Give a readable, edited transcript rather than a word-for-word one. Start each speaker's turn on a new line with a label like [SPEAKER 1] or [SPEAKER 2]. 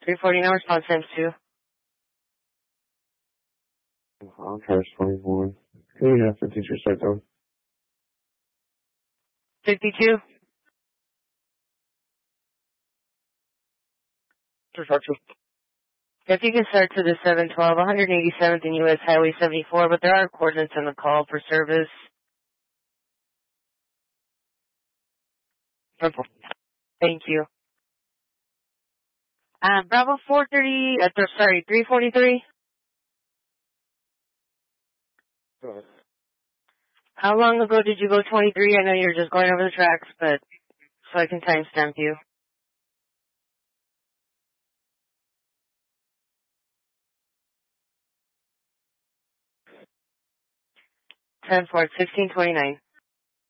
[SPEAKER 1] 349 response times 2.
[SPEAKER 2] I'll try 21. Who do you have for teacher start though?
[SPEAKER 1] 52. If you can start to the 712, 187th and U.S. Highway 74, but there are coordinates on the call for service. Thank you. Bravo 343.
[SPEAKER 2] Go ahead.
[SPEAKER 1] How long ago did you go 23? I know you're just going over the tracks, but so I can timestamp you. 10-4, 1629.